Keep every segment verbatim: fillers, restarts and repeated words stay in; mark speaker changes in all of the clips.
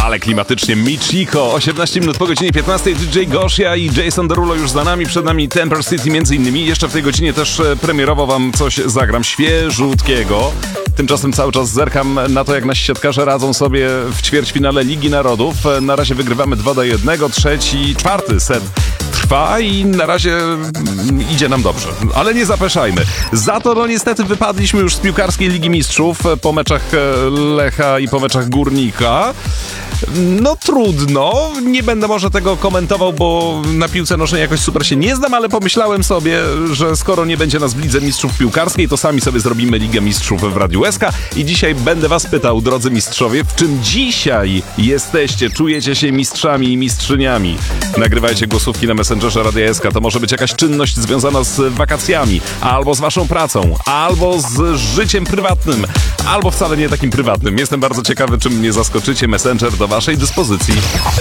Speaker 1: Ale klimatycznie Michiko, osiemnaście minut po godzinie piętnastej, D J Gosia i Jason Derulo już za nami, przed nami Temper City między innymi. Jeszcze w tej godzinie też premierowo wam coś zagram świeżutkiego. Tymczasem cały czas zerkam na to, jak nasi siatkarze radzą sobie w ćwierćfinale Ligi Narodów. Na razie wygrywamy dwa do jednego, trzeci, czwarty set trwa i na razie idzie nam dobrze. Ale nie zapeszajmy. Za to no niestety wypadliśmy już z piłkarskiej Ligi Mistrzów po meczach Lecha i po meczach Górnika. No trudno, nie będę może tego komentował, bo na piłce nożnej jakoś super się nie znam, ale pomyślałem sobie, że skoro nie będzie nas w Lidze Mistrzów Piłkarskiej, to sami sobie zrobimy Ligę Mistrzów w Radiu S K i dzisiaj będę was pytał, drodzy mistrzowie, w czym dzisiaj jesteście, czujecie się mistrzami i mistrzyniami. Nagrywajcie głosówki na Messengerze Radia S K, to może być jakaś czynność związana z wakacjami, albo z waszą pracą, albo z życiem prywatnym, albo wcale nie takim prywatnym. Jestem bardzo ciekawy, czym mnie zaskoczycie. Messenger do waszej dyspozycji.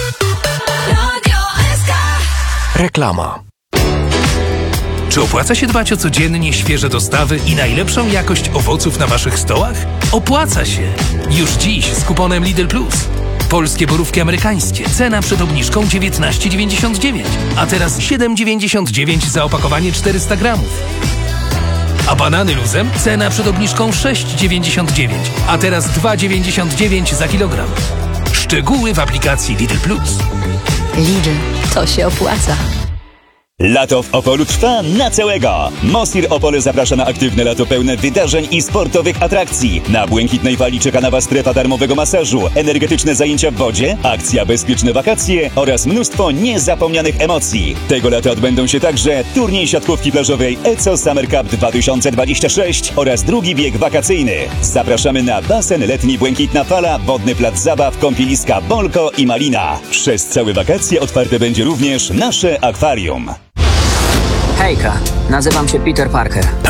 Speaker 2: Reklama. Czy opłaca się dbać o codziennie świeże dostawy i najlepszą jakość owoców na waszych stołach? Opłaca się! Już dziś z kuponem Lidl Plus. Polskie borówki amerykańskie. Cena przed obniżką dziewiętnaście dziewięćdziesiąt dziewięć, a teraz siedem dziewięćdziesiąt dziewięć za opakowanie czterysta gramów. A banany luzem? Cena przed obniżką sześć dziewięćdziesiąt dziewięć, a teraz dwa dziewięćdziesiąt dziewięć za kilogram. Szczegóły w aplikacji Lidl Plus.
Speaker 3: Lidl, to się opłaca.
Speaker 4: Lato w Opolu trwa na całego! Mostir Opole zaprasza na aktywne lato pełne wydarzeń i sportowych atrakcji. Na Błękitnej Fali czeka na was strefa darmowego masażu, energetyczne zajęcia w wodzie, akcja Bezpieczne Wakacje oraz mnóstwo niezapomnianych emocji. Tego lata odbędą się także turniej siatkówki plażowej E C O Summer Cup dwa tysiące dwadzieścia sześć oraz drugi bieg wakacyjny. Zapraszamy na basen letni Błękitna Fala, wodny plac zabaw, kąpieliska Bolko i Malina. Przez całe wakacje otwarte będzie również nasze akwarium.
Speaker 5: Hejka, nazywam się Peter Parker.